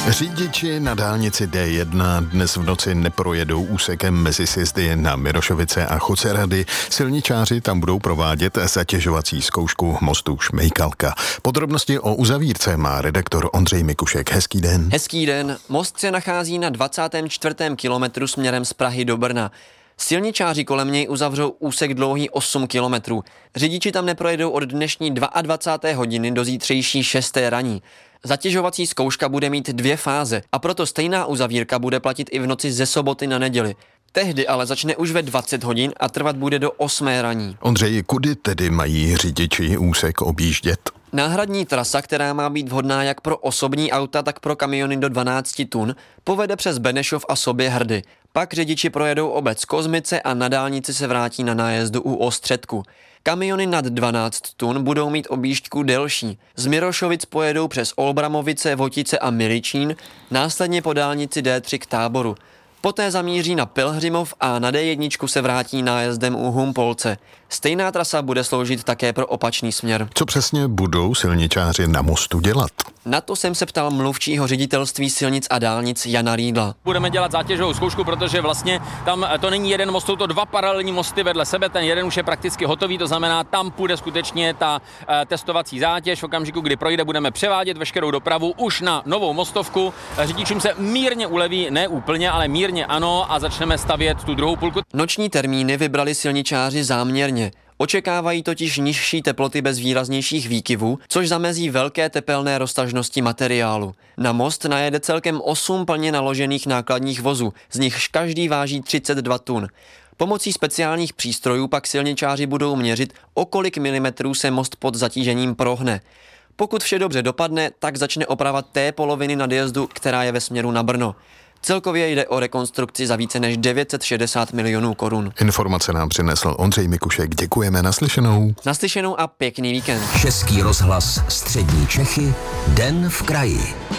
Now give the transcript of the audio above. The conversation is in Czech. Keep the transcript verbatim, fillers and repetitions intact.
Řidiči na dálnici D jedna dnes v noci neprojedou úsekem mezi sjezdy na Mirošovice a Chocerady. Silničáři tam budou provádět zatěžovací zkoušku mostu Šmejkalka. Podrobnosti o uzavírce má redaktor Ondřej Mikušek. Hezký den. Hezký den. Most se nachází na dvacátém čtvrtém kilometru směrem z Prahy do Brna. Silničáři kolem něj uzavřou úsek dlouhý osm kilometrů. Řidiči tam neprojedou od dnešní dvacáté druhé hodiny do zítřejší šesté raní. Zatěžovací zkouška bude mít dvě fáze a proto stejná uzavírka bude platit i v noci ze soboty na neděli. Tehdy ale začne už ve dvacet hodin a trvat bude do osmé raní. Ondřej, kudy tedy mají řidiči úsek objíždět? Náhradní trasa, která má být vhodná jak pro osobní auta, tak pro kamiony do dvanáct tun, povede přes Benešov a Soběhrdy. Pak řidiči projedou obec Kozmice a na dálnici se vrátí na nájezdu u Ostředku. Kamiony nad dvanáct tun budou mít objížďku delší. Z Mirošovic pojedou přes Olbramovice, Votice a Miličín, následně po dálnici D tři k Táboru. Poté zamíří na Pilhřimov a na D jedna se vrátí nájezdem u Humpolce. Stejná trasa bude sloužit také pro opačný směr. Co přesně budou silničáři na mostu dělat? Na to jsem se ptal mluvčího ředitelství silnic a dálnic Jana Rýdla. Budeme dělat zátěžovou zkoušku, protože vlastně tam to není jeden most, jsou to dva paralelní mosty vedle sebe, ten jeden už je prakticky hotový, to znamená, tam půjde skutečně ta e, testovací zátěž. V okamžiku, kdy projde, budeme převádět veškerou dopravu už na novou mostovku. Řidičům se mírně uleví, ne úplně, ale mírně ano, a začneme stavět tu druhou půlku. Noční termíny vybrali silničáři záměrně. Očekávají totiž nižší teploty bez výraznějších výkyvů, což zamezí velké tepelné roztažnosti materiálu. Na most najede celkem osm plně naložených nákladních vozů, z nichž každý váží třicet dva tun. Pomocí speciálních přístrojů pak silničáři budou měřit, o kolik milimetrů se most pod zatížením prohne. Pokud vše dobře dopadne, tak začne oprava té poloviny nadjezdu, která je ve směru na Brno. Celkově jde o rekonstrukci za více než devět set šedesát milionů korun. Informace nám přinesl Ondřej Mikušek. Děkujeme, naslyšenou. Naslyšenou a pěkný víkend. Český rozhlas Střední Čechy, Den v kraji.